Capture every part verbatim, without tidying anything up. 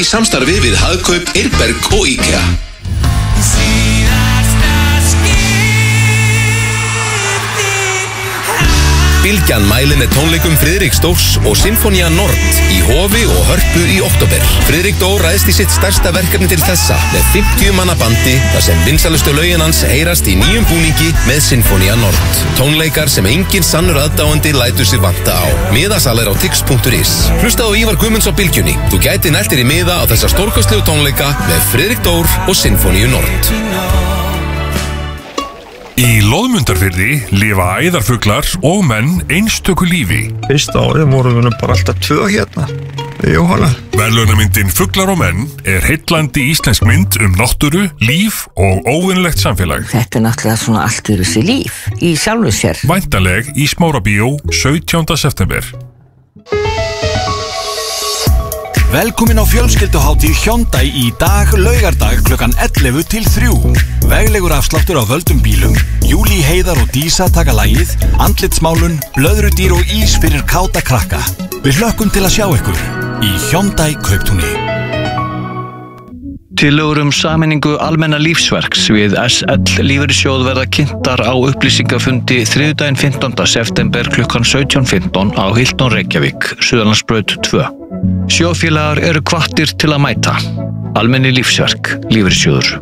í samstarfi við Hagkaup, Eirberg og IKEA. Bylgjan mælir með tónleikum Friðriks Dórs og Sinfónía Nord í Hofi og Hörpu í október. Friðrik Dór ræðst í sitt stærsta verkefni til þessa með fimmtíu manna bandi þar sem vinsælustu lögin hans heyrast í nýjum búningi með Sinfónía Nord. Tónleikar sem engin sannur aðdáandi lætur sig vanta á. Miðasal er á tix punktur is. Hlusta á Ívar Guðmunds á Bylgjunni. Þú gæti neltir í miða á þessa stórkostlegu tónleika með Friðrik Dór og Sinfóníu Nord. Í Loðmundarfirði lifa æðarfuglar og menn einstöku lífi. Fyrsta árið vorum við bara alltaf tvö hérna, við Jóhanna. Verðlaunamyndin Fuglar og menn er heillandi íslensk mynd um náttúru, líf og óvinnlegt samfélag. Þetta er náttúrulega svona allt öðru sér líf í sjálfu sér. Væntanleg í Smárabíó sautjánda september. Velkomin á fjölskylduhátíð Hyundai í dag, laugardag klukkan ellefu til þrjú. Veglegur afsláttur á völdum bílum, Júlí, Heiðar og Dísa taka lagið, andlitsmálun, blöðrudýr og ís fyrir káta krakka. Við hlökkum til að sjá ykkur í Hyundai Kauptúni. Tillögur um sameiningu almenna lífsverks við S L lífeyrissjóð verða kynntar á upplýsingafundi þriðjudaginn fimmtánda september klukkan sautján fimmtán á Hilton Reykjavík, Suðurlandsbraut tvö. Sjóðfélagar eru hvattir til að mæta. Almenni lífsverk, lífeyrissjóður.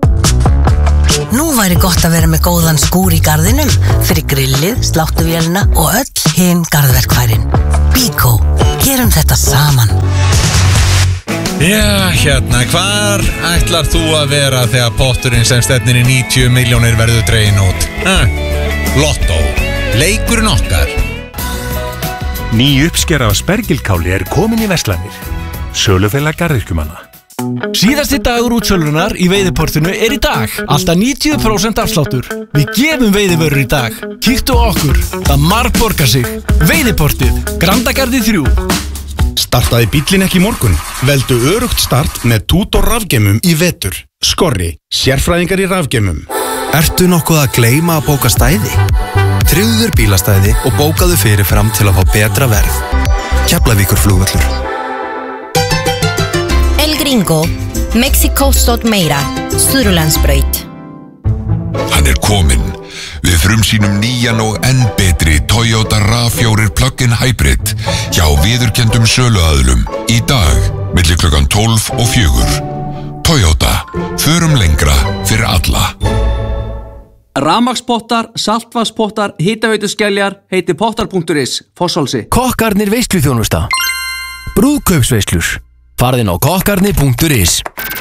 Nú væri gott að vera með góðan skúr í garðinum fyrir grillið, sláttuvélina og öll hin garðverkfærin. Bíkó, gerum þetta saman. Já, hérna, hvar ætlar þú að vera þegar potturinn sem stefnir í níutíu milljónir verður dreginn út? Ha? Lottó, leikurinn okkar. Ný uppskera af spergilkáli er komin í verslanir. Sölufélag garðyrkjumanna. Síðasti dagur útsölunar í veiðiportinu er í dag. Alltaf níutíu prósent afsláttur. Við gefum veiðivörur í dag. Kíktu á okkur. Það margborgar sig. Veiðiportið. Grandagarði þrjú. Startaði bíllinn ekki í morgun? Veldu örugt start með Tutor rafgeymum í vetur. Skorri, sérfræðingar í rafgeymum. Ertu nokkuð að gleyma að bóka stæði? Tryggðu þér bílastæði og bókaðu fyrir fram til að fá betra verð. Keflavíkur flugvöllur. El Gringo, Mexico stóð meira, Suðurlandsbraut. Hann er kominn. Við frumsýnum nýjan og enn betri Toyota RAV fjögur plug-in hybrid hjá viðurkenndum söluaðilum í dag milli klukkan tólf og fjögur. Toyota, förum lengra fyrir alla. Rafmagnspottar, saltvatnspottar, hitaveituskeljar, heiti pottar punktur is, Fossálsi. Kokkarnir veisluþjónusta. Brúðkaupsveislur. Farðin á kokkarnir punktur is.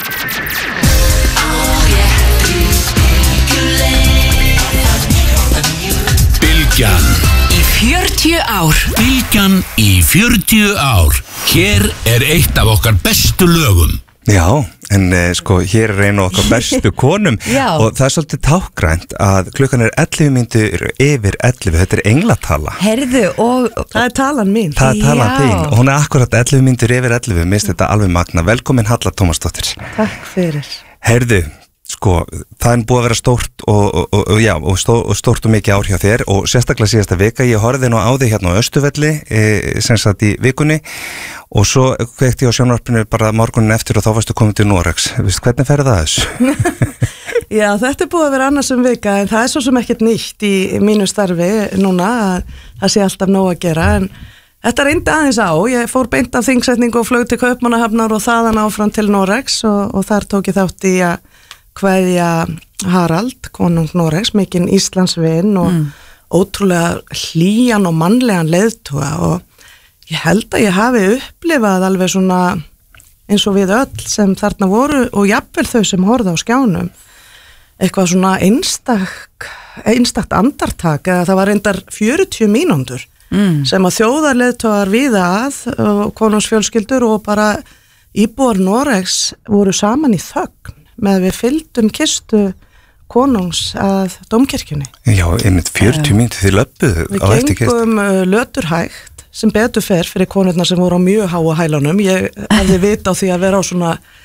Bylgjan. Í fjörutíu ár. Bylgjan í fjörutíu ár. Hér er eitt af okkar bestu lögum. Já, en eh, sko, hér er einu okkar bestu konum og það er svolítið tákgrænt að klukkan er ellefu mínútur yfir ellefu, þetta er englatala. Herðu, og það er talan mín. Það er talan Já. þín og hún er akkurat ellefu mínútur yfir ellefu, minnst þetta alveg magna. Velkomin Halla Tómasdóttir. Takk fyrir. Herðu, sko, það er búið að vera stórt og, og, og, og, já, og, stó, og stórt og mikið ár hjá þér og sérstaklega síðasta vika, ég horfði nú á þig hérna á Östuvelli, e, sem sagt í vikunni og svo kvekti ég á sjónvarpinu bara morgunin eftir og þá varstu komið til Noregs. Vist, hvernig ferði það þessu? Já, þetta er búið að vera annars um vika en það er svo sem ekkert nýtt í mínu starfi núna, það sé alltaf nóg að gera en þetta reyndi aðeins á, ég fór beint af þingsetningu og flög til Kaupmannahafnar og þaðan áfram til Noregs og, og þar tók ég þátt í að kveðja Harald, konung Noregs, mikinn Íslandsvin og mm. ótrúlega hlýjan og mannlegan leiðtoga og ég held að ég hafi upplifað alveg svona eins og við öll sem þarna voru og jafnvel þau sem horfðu á skjánum eitthvað svona einstak, einstakt andartak eða það var reyndar fjörutíu mínútur mm. sem að þjóðarleiðtogar víða að og konungsfjölskyldur og bara íbúar Noregs voru saman í þögn með við fylgdum kistu konungs að dómkirkjunni. Já, einmitt fjörutíu mínútur þið löbbuðu á eftir kistu. Við gengum löturhægt sem betur fer fyrir konurnar sem voru á mjög háa hælunum. Ég hefði vit á því að vera á svona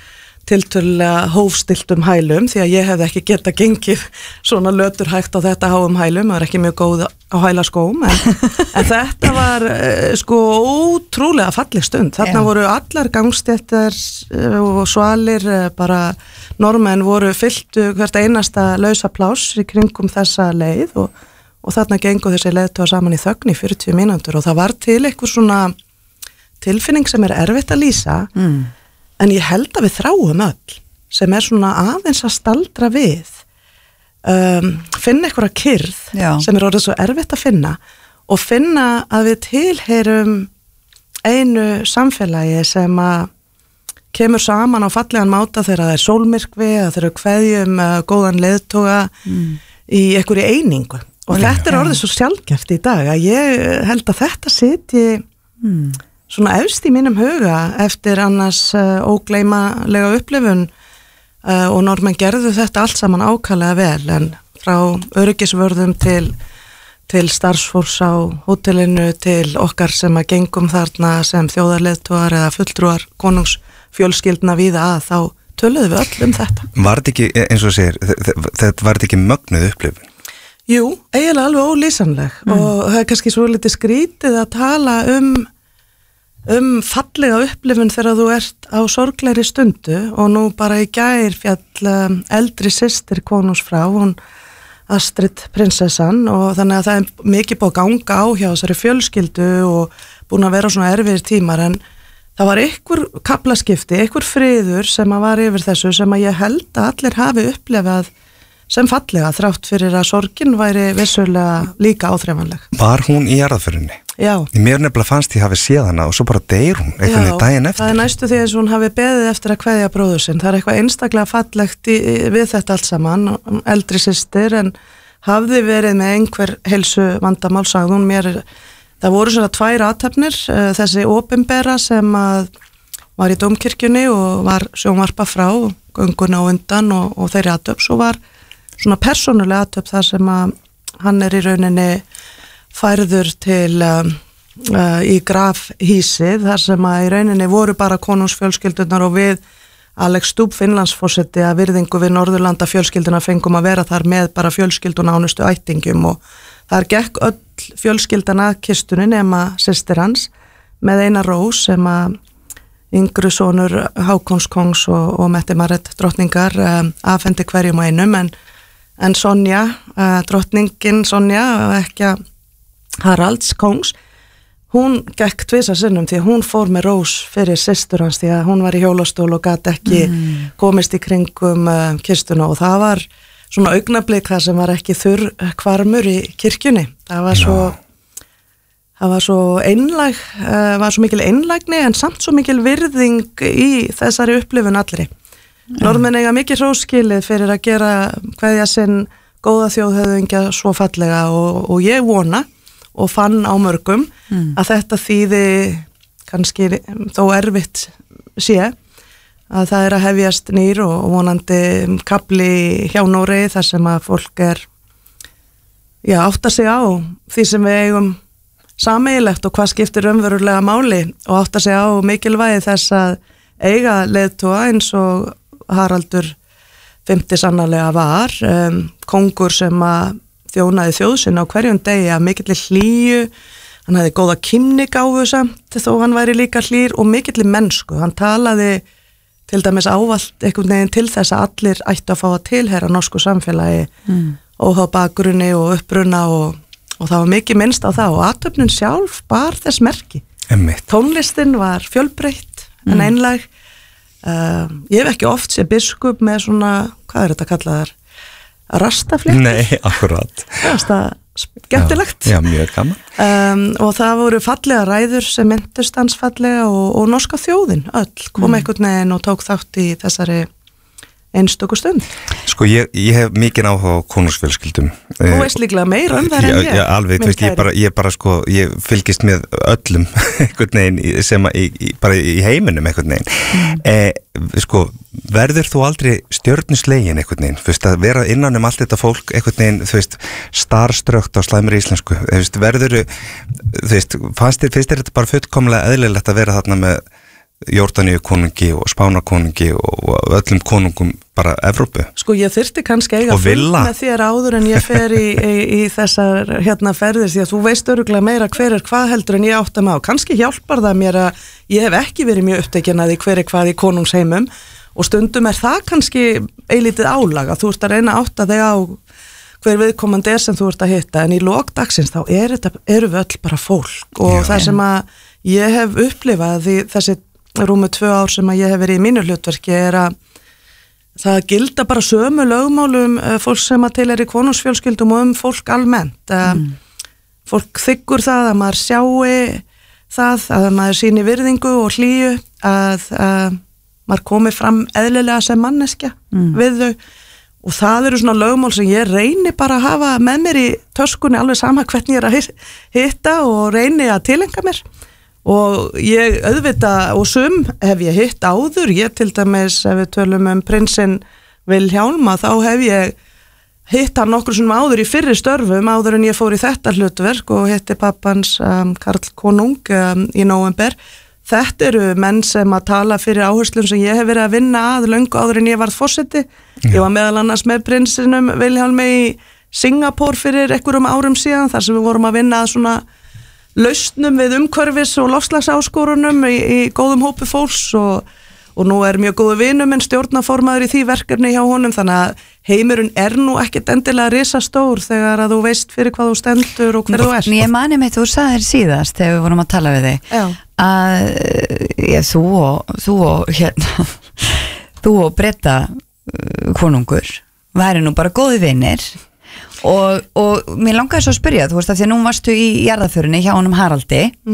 tiltölulega hófstiltum hælum því að ég hefði ekki geta gengið svona lötur hægt á þetta háum hælum, það er ekki mjög góð á hælaskóm en, en þetta var uh, sko ótrúlega falleg stund, þarna Já. voru allar gangstéttar uh, og svalir uh, bara normenn voru fylltu hvert einasta lausa pláss í kringum þessa leið og, og þarna gengu þessi leiðtoga saman í þögn í fjörutíu mínútur og það var til eitthvað svona tilfinning sem er erfitt að lýsa mm. en ég held að við þráum öll sem er svona aðeins að staldra við um, finna einhverja kyrrð Já. sem er orðið svo erfitt að finna og finna að við tilheyrum einu samfélagi sem að kemur saman á fallegan máta þegar það er sólmyrkvi að þeir eru kveðjum uh, góðan leiðtoga mm. í einhverju einingu og Já. þetta er orðið svo sjaldgæft í dag að ég held að þetta sitji mm. svona efst í mínum huga eftir annars uh, ógleymalega upplifun uh, og normenn gerðu þetta allt saman ákaflega vel en frá öryggisvörðum til, til starfsfólks á hótelinu til okkar sem að gengum þarna sem þjóðarleiðtogar eða fulltrúar konungsfjölskyldna víða að þá töluðum við öll um þetta. Var þetta ekki, eins og segir, þetta var þetta ekki mögnuð upplifun? Jú, eiginlega alveg ólýsanleg mm. og það er kannski svo litið skrítið að tala um um fallega upplifun þegar þú ert á sorglegri stundu og nú bara í gær fjall um, eldri systir konungs frá, hún Astrid prinsessan og þannig að það er mikið búið að ganga á hjá þessari fjölskyldu og búin að vera svona erfiðir tímar en það var einhver kaflaskipti, einhver friður sem að var yfir þessu sem að ég held að allir hafi upplifað sem fallega þrátt fyrir að sorgin væri vissulega líka áþreifanleg. Var hún í jarðarförinni? Já. Mér nefnilega fannst ég hafi séð hana og svo bara deyr hún einhvern veginn daginn eftir. Já, það er næstu því að hún hafi beðið eftir að kveðja bróður sinn. Það er eitthvað einstaklega fallegt í, við þetta allt saman, eldri systir en hafði verið með einhver heilsu vandamál, sagði hún mér. Það voru svona tvær athafnir, þessi opinbera sem að var í dómkirkjunni og var sjónvarpa frá gönguna og undan og, og þeirri athöfn, svo var svona persónulega athöfn þar sem að hann er í rauninni færður til uh, uh, í grafhýsið þar sem að í rauninni voru bara konungsfjölskyldunar og við Alex Stubb Finnlandsforseti að virðingu við Norðurlanda fjölskylduna fengum að vera þar með bara fjölskylduna ánustu ættingum og þar gekk öll fjölskyldan að kistunni nema systir hans með eina rós sem að yngri sonur Hákons kongs og, og Mette Marit drottningar um, afhendi hverjum og einum en, en Sonja, uh, drottningin Sonja og ekki Haralds kongs, hún gekk tvisa sinnum því að hún fór með rós fyrir systur hans því að hún var í hjólastól og gat ekki mm. komist í kringum uh, kistuna og það var svona augnablik það sem var ekki þurr hvarmur í kirkjunni, það var svo no. það var svo einlæg uh, var svo mikil einlægni en samt svo mikil virðing í þessari upplifun allri. Mm. Norðmenn eiga mikið hróskilið fyrir að gera kveðja sinn góða þjóðhöfðingja svo fallega og, og ég vona og fann á mörgum mm. að þetta þýði kannski þó erfitt sé að það er að hefjast nýr og vonandi kapli hjá Noregi þar sem að fólk er já, átta sig á því sem við eigum sameigilegt og hvað skiptir raunverulega máli og átta sig á mikilvægi þess að eiga leiðtoga eins og Haraldur fimmti sannarlega var um, kongur sem að þjónaði þjóðsinn á hverjum degi að mikilli hlýju, hann hefði góða kynnigáfu samt þó hann væri líka hlýr og mikilli mennsku, hann talaði til dæmis ávallt einhvern veginn til þess að allir ættu að fá að tilheyra norsku samfélagi mm. óhá bakgrunni og uppruna og, og það var mikið minnst á það og athöfnin sjálf bar þess merki. Einmitt. Tónlistin var fjölbreytt mm. en einlæg uh, ég hef ekki oft séð biskup með svona, hvað er þetta kallaðar? Rastafléttur. Nei, akkurat. Það er skemmtilegt. Já, já, mjög gaman. Um, og það voru fallega ræður sem myndust hans fallega og, og norska þjóðin öll kom mm. einhvern veginn og tók þátt í þessari einstöku stund. Sko, ég, ég hef mikið áhuga á konungsfjölskyldum. Þú veist líklega meira um það en ég. Já, alveg, þú veist, ég bara, ég bara sko, ég fylgist með öllum einhvern veginn sem að, í, bara í heiminum einhvern veginn. Mm. Eh, sko, verður þú aldrei stjörnuslegin einhvern veginn, þú veist, að vera innan um allt þetta fólk einhvern veginn, þú veist, starströkt á slæmur íslensku, þú veist, verður, þú veist, fannst þér, finnst þér þetta bara fullkomlega eðlilegt að vera þarna með Jórdaníu konungi og Spánar konungi og öllum konungum bara Evrópu. Sko ég þyrfti kannski eiga Og Villa. með þér áður en ég fer í, í, í þessar hérna ferðir því að þú veist örugglega meira hver er hvað heldur en ég átta mig á. Kannski hjálpar það mér að ég hef ekki verið mjög upptekin að því hver er hvað í konungsheimum og stundum er það kannski eilítið álag að þú ert að reyna að átta þig á hver viðkomandi er sem þú ert að hitta en í lok dagsins þá er þetta, eru við öll bara fólk og Já. það sem að ég hef upplifað því þessi rúmu tvö ár sem að ég hef verið í mínu hlutverki er að það gilda bara sömu lögmálum fólk sem að til er í konungsfjölskyldum og um fólk almennt. Mm. Fólk þiggur það að maður sjái það, að maður síni virðingu og hlýju, að, að maður komi fram eðlilega sem manneskja mm. við þau og það eru svona lögmál sem ég reyni bara að hafa með mér í töskunni alveg sama hvernig ég er að hitta og reyni að tilenga mér. Og ég auðvita og sum hef ég hitt áður, ég til dæmis ef við tölum um prinsinn Vilhjálma þá hef ég hitt hann nokkur svona áður í fyrri störfum áður en ég fór í þetta hlutverk og hitti pappans um, Karl Konung um, í nóvember. Þetta eru menn sem að tala fyrir áherslum sem ég hef verið að vinna að löngu áður en ég varð forseti. Ég var meðal annars með prinsinum Vilhjálmi í Singapore fyrir einhverjum árum síðan þar sem við vorum að vinna að svona lausnum við umhverfis og loftslagsáskorunum í, í góðum hópi fólks og, og nú er mjög góðu vinum en stjórnarformaður í því verkefni hjá honum þannig að heimurinn er nú ekkert endilega risastór þegar að þú veist fyrir hvað þú stendur og hver þú ert. Ég mani mig, þú sagðir síðast þegar við vorum að tala við þig Já. að ég, þú og þú og hérna þú og Breta konungur væri nú bara góði vinnir Og, og mér langaði svo að spyrja þú veist að því að nú varstu í jarðaförinni hjá honum Haraldi mm.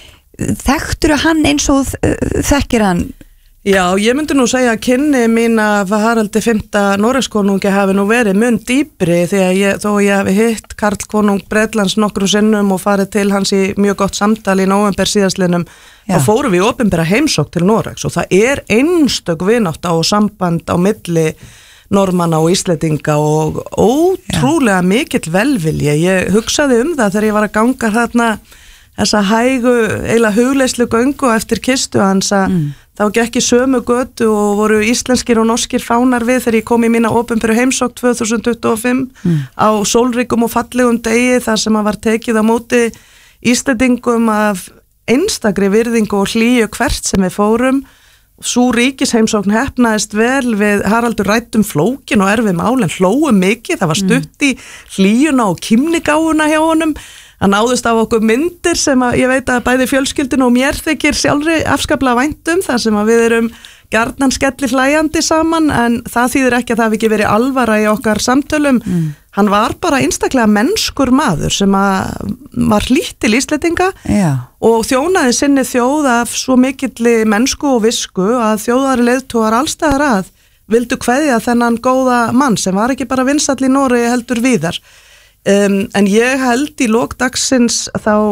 þekktur hann eins og þekkir hann? Já, ég myndi nú segja að kynni mín af Haraldi fimmta Noregskonungi hafi nú verið mun dýpri því að ég, þó ég hafi hitt Karl konung Bretlands nokkrum sinnum og farið til hans í mjög gott samtal í nóvember síðastlinnum þá fórum við í opinbera heimsókn til Noregs og það er einstök vinátta og samband á milli Normanna og Íslendinga og ótrúlega mikill velvilja. Ég hugsaði um það þegar ég var að ganga þarna þessa hægu, eiginlega hugleyslu göngu eftir kistu hans að mm. þá gekk í sömu götu og voru íslenskir og norskir fánar við þegar ég kom í mína opinberu heimsókn tvö þúsund tuttugu og fimm mm. á sólríkum og fallegum degi þar sem að var tekið á móti Íslendingum af einstakri virðingu og hlýju hvert sem við fórum. Sú ríkisheimsókn heppnaðist vel við Haraldur rættum flókin og erfið mál en hlóum mikið, það var stutt í hlýjuna og kímnigáfuna hjá honum hann náðust af okkur myndir sem að ég veit að bæði fjölskyldun og mér þykir sjálfri afskaplega væntum þar sem að við erum gjarnan skelli hlæjandi saman en það þýðir ekki að það hafi ekki verið alvara í okkar samtölum mm. hann var bara einstaklega mennskur maður sem að var hlýtt til Íslendinga Já. og þjónaði sinni þjóð af svo mikilli mennsku og visku að þjóðari leiðtogar allstæðar að vildu kveðja þennan góða mann sem var ekki bara vinsall í Noregi heldur víðar um, en ég held í lok dagsins þá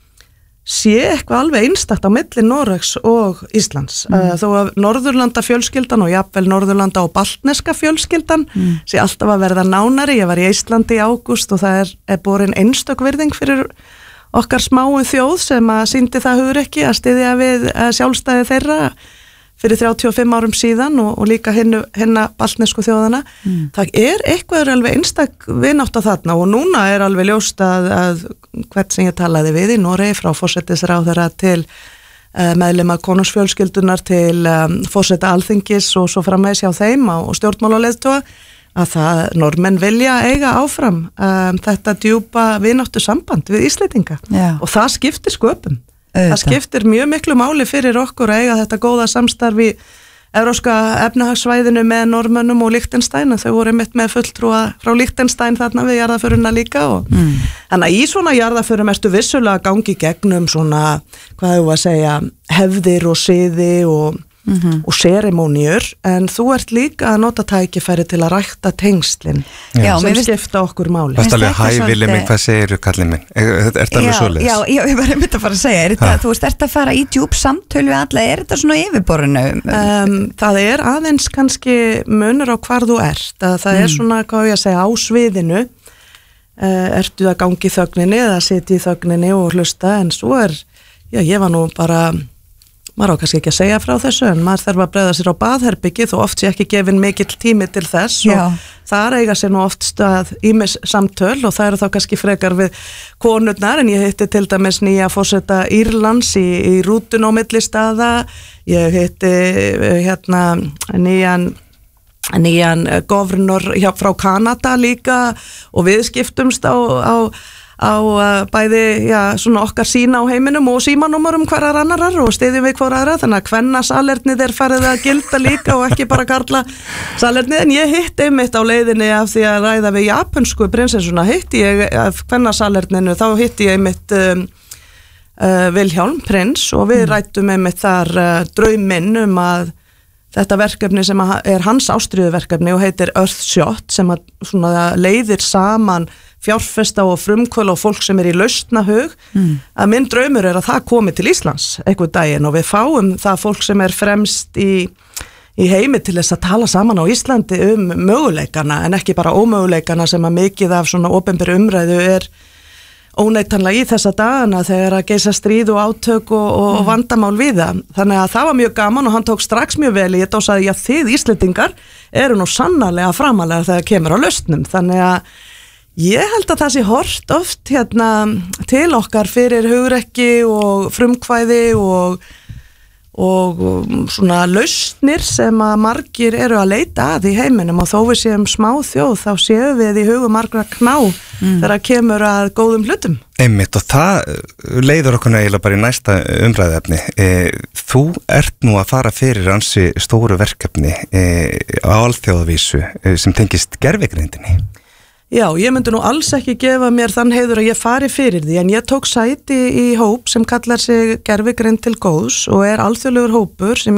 sé eitthvað alveg einstakt á milli Noregs og Íslands mm. uh, þó að Norðurlanda fjölskyldan og jafnvel Norðurlanda og baltneska fjölskyldan mm. sé alltaf að verða nánari. Ég var í Íslandi í ágúst og það er, er borin einstök virðing fyrir okkar smáu þjóð sem að sýndi það hugrekki að styðja við uh, sjálfstæði þeirra fyrir þrjátíu og fimm árum síðan og, og líka hinna baltnesku þjóðana. Mm. Það er eitthvað alveg einstak vinátt á þarna og núna er alveg ljóst að, að hvert sem ég talaði við í Noregi frá forsætisráðherra til uh, meðlima konungsfjölskyldunar til um, forseta alþingis og svo framvegis hjá þeim og stjórnmálaleiðtoga að það normenn vilja eiga áfram um, þetta djúpa vináttu samband við Íslendinga Já. Og það skiptir sköpum. Auðvitað. Það skiptir mjög miklu máli fyrir okkur að eiga þetta góða samstarfi evrópska efnahagssvæðinu með Norðmönnum og Liechtenstein, þau voru mitt með fulltrúa frá Liechtenstein þarna við jarðaföruna líka og mm. þannig að í svona jarðaförum ertu vissulega að gangi gegnum svona, hvað hefur að segja, hefðir og siði og Mm-hmm. og serimóniur, en þú ert líka að nota tækifæri til að rækta tengslin Já, sem vist, skipta okkur máli. Það er alveg hæ, Vilja mig, hvað segir kallið minn? Er þetta alveg svoleiðis? Já, já, ég var einmitt að fara að segja, er þetta, þú veist, ert að fara í djúp samtöl við alla, er þetta svona yfirborinu? Um, það er aðeins kannski munur á hvar þú ert, að það mm. er svona, hvað ég að segja, á sviðinu, uh, ertu að gangi í þögninni eða sitja í þögninni og hlusta, en svo er, já, ég var nú bara maður á kannski ekki að segja frá þessu en maður þarf að bregða sér á baðherbyggið og oft sé ekki gefin mikill tími til þess Já. og þar eiga sér nú oft stað ýmis samtöl og það eru þá kannski frekar við konurnar en ég hitti til dæmis nýja forseta Írlands í, í rútun á milli staða, ég hitti hérna nýjan nýjan governor hjá, frá Kanada líka og við skiptumst á, á á uh, bæði já, svona okkar sína á heiminum og símanúmerum hverjar annarar og stiðjum við hver aðra þannig að hvenna salernið er farið að gilda líka og ekki bara karla salernið en ég hitt einmitt á leiðinni af því að ræða við japansku prinsessuna hitti ég af hvenna salerninu þá hitti ég einmitt um, uh, Vilhjálm prins og við rættum einmitt þar uh, drauminn um að þetta verkefni sem er hans ástríðuverkefni og heitir Earthshot sem að svona leiðir saman fjárfesta og frumkvöl og fólk sem er í lausnahug mm. að minn draumur er að það komi til Íslands einhvern daginn og við fáum það fólk sem er fremst í, í heimi til þess að tala saman á Íslandi um möguleikana en ekki bara ómöguleikana sem að mikið af svona opinberu umræðu er óneitanlega í þessa dagana þegar að geisa stríð og átök og, og mm. vandamál við það. Þannig að það var mjög gaman og hann tók strax mjög vel í þetta og sagði já þið Íslendingar eru nú sannarlega framalega þegar kemur á lausnum. Þannig að ég held að það sé hort oft hérna til okkar fyrir hugrekki og frumkvæði og, og svona lausnir sem að margir eru að leita að í heiminum og þó við séum smá þjóð þá séum við í hugum margra kná mm. þegar kemur að góðum hlutum. Einmitt og það leiður okkur eiginlega bara í næsta umræðefni. E, þú ert nú að fara fyrir ansi stóru verkefni e, á alþjóðavísu e, sem tengist gervigreindinni. Já, ég myndi nú alls ekki gefa mér þann heiður að ég fari fyrir því en ég tók sæti í hóp sem kallar sig gervigreind til góðs og er alþjóðlegur hópur sem